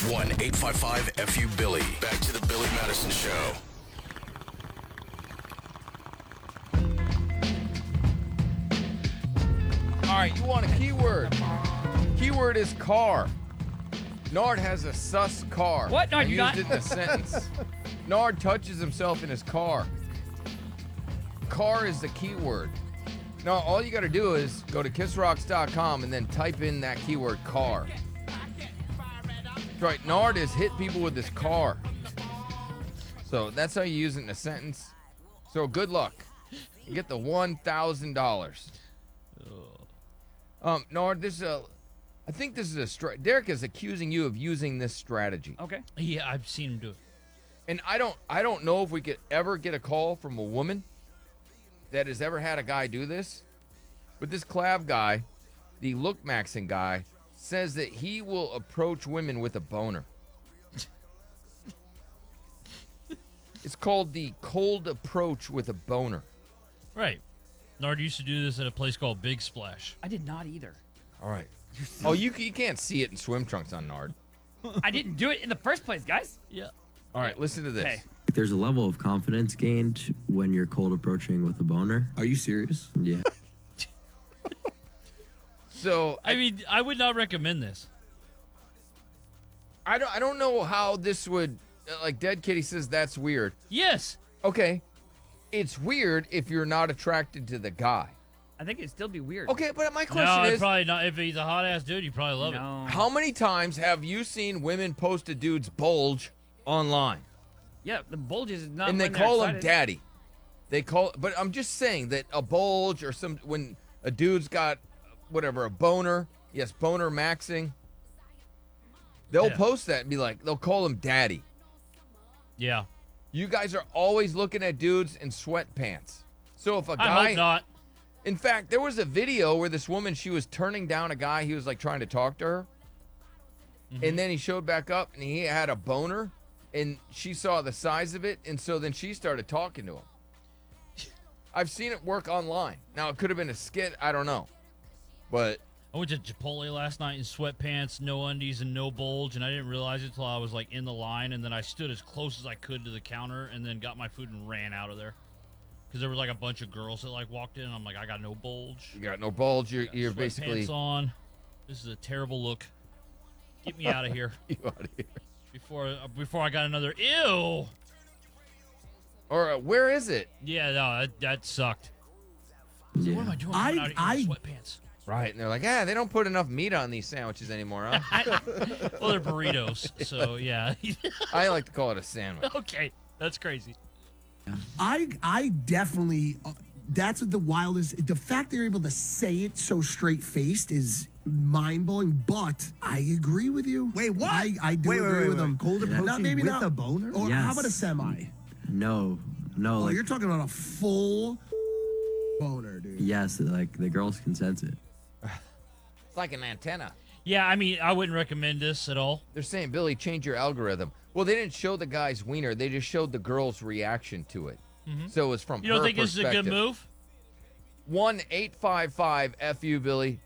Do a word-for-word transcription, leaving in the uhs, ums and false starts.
one eight five five F U Billy. Back to the Billy Madison Show. All right, you want a keyword. Keyword is car. Nard has a sus car. What? No, I you used got- it in a sentence. Nard touches himself in his car. Car is the keyword. Now, all you got to do is go to kiss rocks dot com and then type in that keyword car. That's right. Nard has hit people with his car. So that's how you use it in a sentence. So good luck. You get the one thousand dollars. Um, Nard, this is a, I think this is a, stra- Derek is accusing you of using this strategy. Okay. Yeah, I've seen him do it. And I don't, I don't know if we could ever get a call from a woman that has ever had a guy do this. But this Clav guy, the Look Maxing guy, says that he will approach women with a boner. It's called the cold approach with a boner. Right. Nard used to do this at a place called Big Splash. I did not either. All right. Oh, you, you can't see it in swim trunks on Nard. I didn't do it in the first place, guys. Yeah. All right, listen to this. Okay. There's a level of confidence gained when you're cold approaching with a boner. Are you serious? Yeah. So I mean, I would not recommend this. I don't I don't know how this would, like Dead Kitty says that's weird. Yes. Okay. It's weird if you're not attracted to the guy. I think it'd still be weird. Okay, but my question No, I'd is probably not. If he's a hot ass dude, you probably love it. No. how many times have you seen women post a dude's bulge online? Yeah, the bulges is not. and they when they're call him excited. daddy. They call but I'm just saying that a bulge or some when a dude's got whatever, a boner, yes, boner maxing. They'll Yeah. post that and be like, they'll call him daddy. Yeah. You guys are always looking at dudes in sweatpants. So if a I guy, hope not. in fact, there was a video where this woman, she was turning down a guy. He was like trying to talk to her. Mm-hmm. And then he showed back up and he had a boner and she saw the size of it. And so then she started talking to him. I've seen it work online. Now it could have been a skit. I don't know. But I went to Chipotle last night in sweatpants, no undies, and no bulge, and I didn't realize it until I was like in the line, and then I stood as close as I could to the counter, and then got my food and ran out of there. Because there was like a bunch of girls that like walked in, and I'm like, I got no bulge. you got no bulge. You're, Got you're sweatpants basically on. This is a terrible look. Get me out of here you out of here. before uh, before I got another ew. Or uh, where is it? Yeah, no, that, that sucked. So Yeah. what am I doing I- going out here I- in sweatpants? Right. And they're like, ah, they don't put enough meat on these sandwiches anymore, huh? Well, they're burritos, so yeah. I like to call it a sandwich. Okay, that's crazy. I I definitely. Uh, that's what the wildest. The fact they're able to say it so straight faced is mind blowing. But I agree with you. Wait, what? I, I do Wait, wait, agree wait, with wait. them. Cold Not- approaching maybe with not- a boner? Or how Yes. about a semi? No. No. Oh, Like, you're talking about a full boner, dude. yes, like the girls can sense it. It's like an antenna. Yeah, I mean, I wouldn't recommend this at all. They're saying, Billy, change your algorithm. Well, they didn't show the guy's wiener. They just showed the girl's reaction to it. So it was from You don't her think this is a good perspective. move? one eight five five F U, Billy.